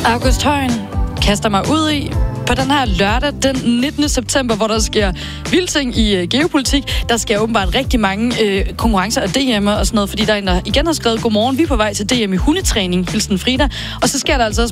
August Højen kaster mig ud i på den her lørdag, den 19. september, hvor der sker vilde ting i geopolitik. Der sker åbenbart rigtig mange konkurrencer og DM'er og sådan noget, fordi der er en, der igen har skrevet, godmorgen, vi er på vej til DM i hundetræning, hilsen Frida. Og så sker der altså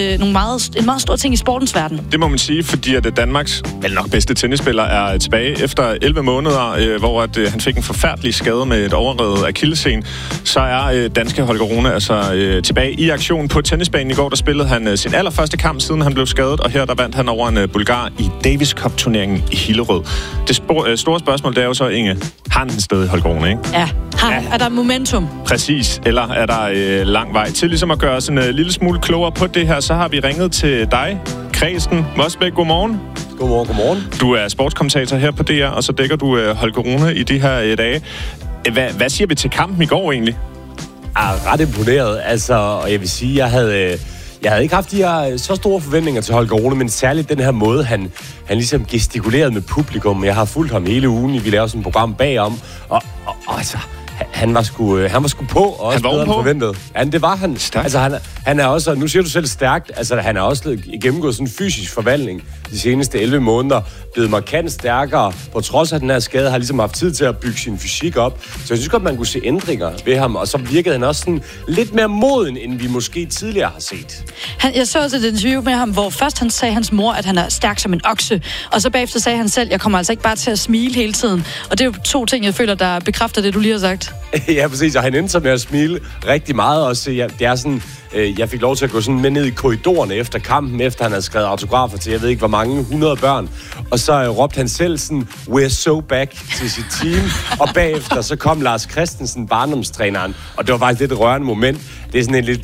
også en meget stor ting i sportens verden. Det må man sige, fordi at Danmarks vel nok bedste tennisspiller er tilbage efter 11 måneder, hvor at, han fik en forfærdelig skade med et overredet akillesen. Så er danske Holger Rune altså tilbage i aktion på tennisbanen. I går der spillede han sin allerførste kamp, siden han blev skadet, og her der vandt han over en bulgar i Davis Cup-turneringen i Hillerød. Det store spørgsmål, det er jo så, Inge, har han stadig Holger Rune, ikke? Ja, er der momentum? Præcis, eller er der lang vej til ligesom at gøre os en lille smule klogere på det her, så har vi ringet til dig, Kredsen Mosbæk. Godmorgen. Godmorgen. Du er sportskommentator her på DR, og så dækker du Holger Rune i de her dage. Hvad siger vi til kampen i går egentlig? Jeg er ret imponeret, og jeg vil sige, jeg havde ikke haft de her så store forventninger til Holger Rune, men særligt den her måde, han ligesom gestikulerede med publikum. Jeg har fulgt ham hele ugen, vi laver sådan et program bagom, og altså, han var sgu på, og også bedre end forventet. Ja, det var han. Stærk. Altså, han er også, nu siger du selv stærkt, altså han er også gennemgået sådan en fysisk forvandling de seneste 11 måneder, blevet markant stærkere, på trods af den her skade, har ligesom haft tid til at bygge sin fysik op. Så jeg synes godt, man kunne se ændringer ved ham, og så virkede han også sådan lidt mere moden, end vi måske tidligere har set. Jeg så også et interview med ham, hvor først han sagde hans mor, at han er stærk som en okse, og så bagefter sagde han selv, jeg kommer altså ikke bare til at smile hele tiden. Og det er jo 2 ting, jeg føler, der bekræfter det, du lige har sagt. Ja, præcis, og han endte så med at smile rigtig meget også. Det er sådan, jeg fik lov til at gå sådan med ned i korridorerne efter kampen, efter han havde skrevet autografer til, jeg ved ikke hvor mange, 100 børn. Og så råbte han selv sådan, we're so back til sit team. Og bagefter så kom Lars Christensen, barndomstræneren, og det var faktisk lidt et rørende moment. Det er sådan en lidt,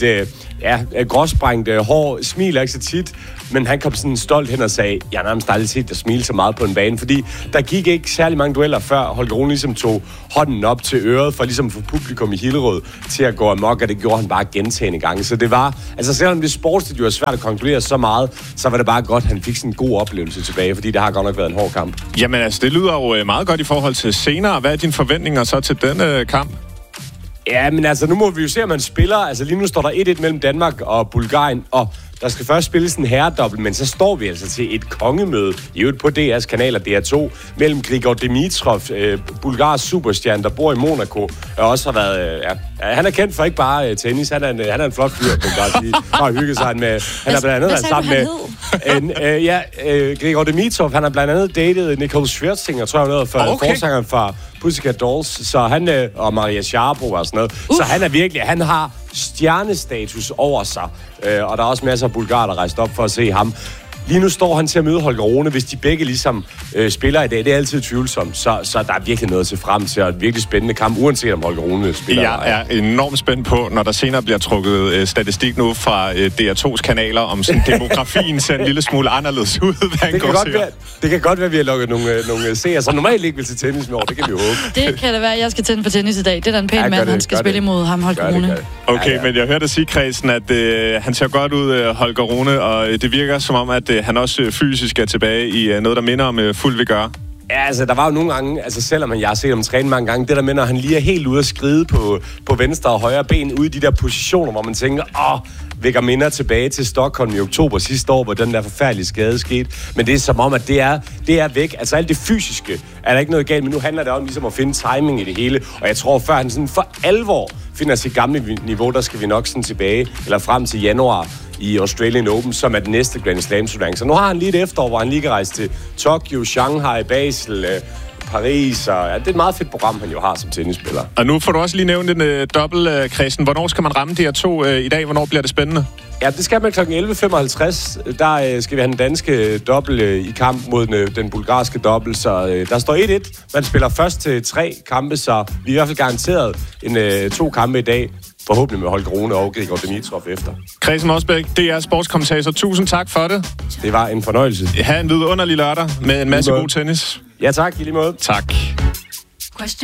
gråsprængt hår, smiler ikke så tit, men han kom sådan stolt hen og sagde, jeg har nærmest aldrig set dig smile så meget på en bane, fordi der gik ikke særlig mange dueller før Holger Rune ligesom tog hånden op til øret for ligesom at få publikum i Hillerød til at gå amok, og det gjorde han bare gentagne gange. Så det var, altså selvom det sportsligt jo er svært at konkludere så meget, så var det bare godt, at han fik sådan en god oplevelse tilbage, fordi det har godt nok været en hård kamp. Jamen altså, det lyder jo meget godt i forhold til senere. Hvad er dine forventninger så til denne kamp? Ja, men altså, nu må vi jo se, om man spiller. Altså, lige nu står der 1-1 mellem Danmark og Bulgarien, og der skal først spilles en herredobbelt, men så står vi altså til et kongemøde, i øvrigt på DR's kanal og DR2, mellem Grigor Dimitrov, Bulgars superstjerne, der bor i Monaco, og også har været, han er kendt for ikke bare tennis, han er en flot fyr, kan man bare sige, og hygget sig med, han har blandt andet været sammen med, Grigor Dimitrov, han har blandt andet datet Nicole Scherzinger, tror jeg noget, forsangeren fra Pussycat Dolls, så han, og Maria Sharapova og sådan noget, så han er virkelig, han har stjernestatus over sig, og der er også masser af bulgarer, der rejst op for at se ham. Lige nu står han til at møde Holger Rune, hvis de begge ligesom spiller i dag. Det er altid tvivlsomt, så der er virkelig noget til frem til, og et virkelig spændende kamp, uanset om Holger Rune spiller. Jeg er enormt spændt på, når der senere bliver trukket statistik nu fra DR2's kanaler, om sådan demografien ser en lille smule anderledes ud. Det kan godt være, at vi har lukket nogle seere, som normalt ikke vil til tennis med år. Det kan vi jo håbe. Det kan da være, at jeg skal tænde for tennis i dag. Det er da en pæn mand, han skal spille imod ham, Holger Rune. Okay, men jeg hørte dig sige, Kredsen, at han ser godt ud, Holger Rune, og det virker som om, at han også fysisk er tilbage i noget, der minder om fuld vigør. Ja, altså, der var jo nogle gange, altså selvom jeg har set ham træne mange gange, det der med, når han lige er helt ude at skride på venstre og højre ben, ude i de der positioner, hvor man tænker, vækker minder tilbage til Stockholm i oktober sidste år, hvor den der forfærdelige skade skete. Men det er som om, at det er væk. Altså alt det fysiske er der ikke noget galt, men nu handler det om ligesom at finde timing i det hele. Og jeg tror, før han sådan for alvor finder sit gamle niveau, der skal vi nok sådan tilbage, eller frem til januar i Australian Open, som er den næste Grand Slam-turnering. Så nu har han lige et efterår, hvor han lige kan rejse til Tokyo, Shanghai, Basel, Paris, og det er et meget fedt program, han jo har som tennisspiller. Og nu får du også lige nævnt en dobbeltkredsen. Hvornår skal man ramme de her 2 i dag? Hvornår bliver det spændende? Ja, det skal man kl. 11.55. Der skal vi have den danske dobbelt i kamp mod den bulgarske dobbelt. Så der står 1-1. Man spiller først til 3 kampe, så vi er i hvert fald garanteret 2 kampe i dag. Forhåbentlig med Holger Rune og Grigor Dimitrov efter. Kredsen Mosbæk, det er sportskommentator. Tusind tak for det. Det var en fornøjelse. Ha' en vidunderlig lørdag med en masse god tennis. Ja tak, i lige måde. Tak.